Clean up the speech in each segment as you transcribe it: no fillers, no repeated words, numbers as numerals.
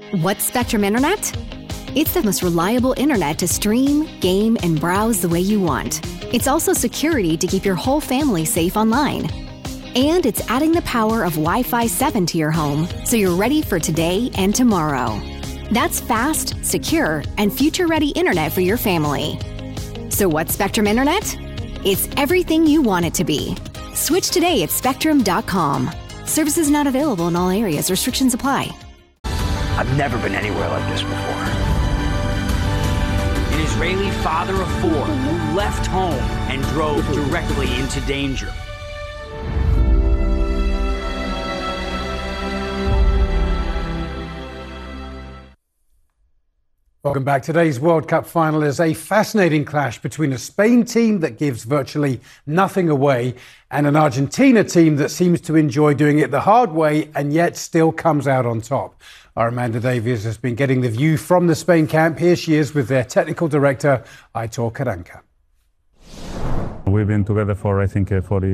What's Spectrum Internet? It's the most reliable internet to stream, game, and browse the way you want. It's also security to keep your whole family safe online. And it's adding the power of Wi-Fi 7 to your home so you're ready for today and tomorrow. That's fast, secure, and future-ready internet for your family. So what's Spectrum Internet? It's everything you want it to be. Switch today at spectrum.com. Services not available in all areas. Restrictions apply. I've never been anywhere like this before. An Israeli father of four who left home and drove directly into danger. Welcome back. Today's World Cup final is a fascinating clash between a Spain team that gives virtually nothing away and an Argentina team that seems to enjoy doing it the hard way and yet still comes out on top. Our Amanda Davies has been getting the view from the Spain camp. Here she is with their technical director, Aitor Karanka. We've been together for, I think,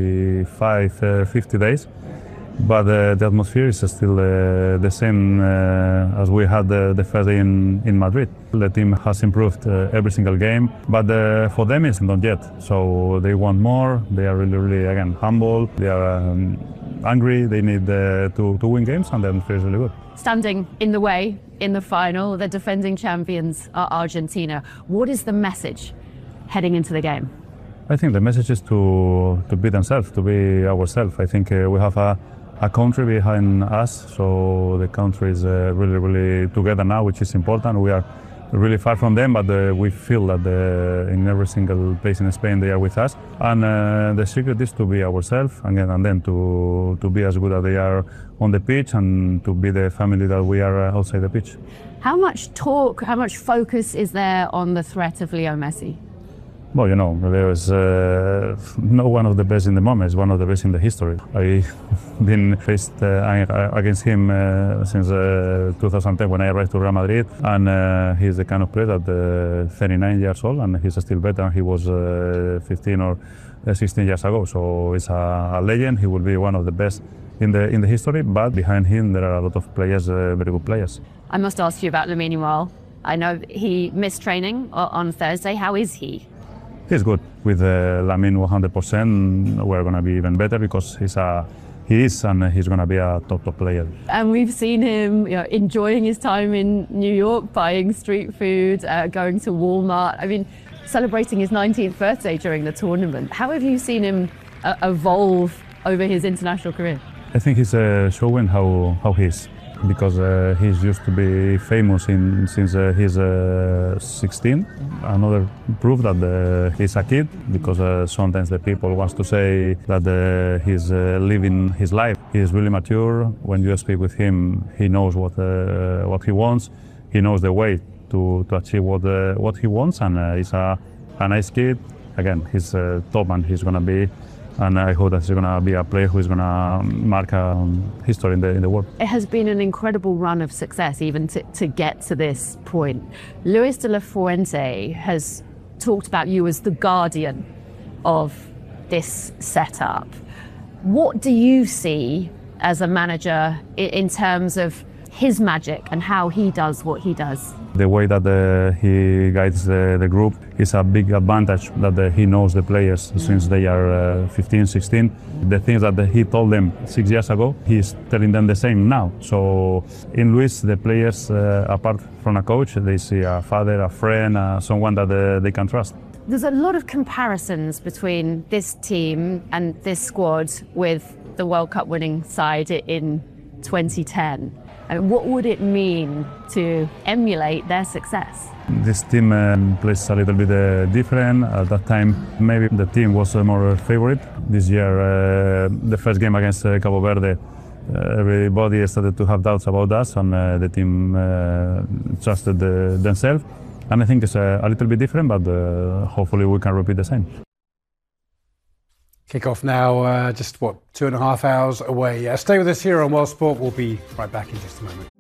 45, 50 days. But the atmosphere is still the same as we had the first day in Madrid. The team has improved every single game, but for them it's not yet. So they want more. They are really, again, humble. They are angry. They need to win games, and then feels really good. Standing in the way in the final, the defending champions are Argentina. What is the message heading into the game? I think the message is to be themselves, to be ourselves. I think we have a country behind us, so the country is really together now, which is important. We are really far from them, but we feel that in every single place in Spain they are with us. And the secret is to be ourselves again, and then to be as good as they are on the pitch, and to be the family that we are outside the pitch. How much talk, how much focus is there on the threat of Leo Messi? Well, you know, Leo is not one of the best in the moment. He's one of the best in the history. I've been faced against him since 2010 when I arrived to Real Madrid, and he's the kind of player that 39 years old, and he's still better than he was 15 or 16 years ago. So he's a legend. He will be one of the best in the history, but behind him there are a lot of players, very good players. I must ask you about Lamine Yamal. I know he missed training on Thursday. How is he? He's good. With Lamine 100%, we're going to be even better because he is and he's going to be a top player. And we've seen him enjoying his time in New York, buying street food, going to Walmart. I mean, celebrating his 19th birthday during the tournament. How have you seen him evolve over his international career? I think he's showing how he is, because he's used to be famous since he's 16. Another proof that he's a kid, because sometimes the people want to say that he's living his life. He's really mature. When you speak with him, he knows what he wants. He knows the way to achieve what he wants, and he's a nice kid. Again, he's top, and he's going to be. And I hope that he's going to be a player who is going to mark history in the world. It has been an incredible run of success even to get to this point. Luis de la Fuente has talked about you as the guardian of this setup. What do you see as a manager in terms of his magic and how he does what he does? The way that he guides the group is a big advantage, that he knows the players since they are 15, 16. The things that he told them 6 years ago, he's telling them the same now. So in Luis, the players, apart from a coach, they see a father, a friend, someone that they can trust. There's a lot of comparisons between this team and this squad with the World Cup winning side in 2010. And what would it mean to emulate their success? This team plays a little bit different. At that time, maybe the team was more favorite. This year, the first game against Cabo Verde, everybody started to have doubts about us, and the team trusted themselves. And I think it's a little bit different, but hopefully we can repeat the same. Kick-off now, just 2.5 hours away. Stay with us here on World Sport. We'll be right back in just a moment.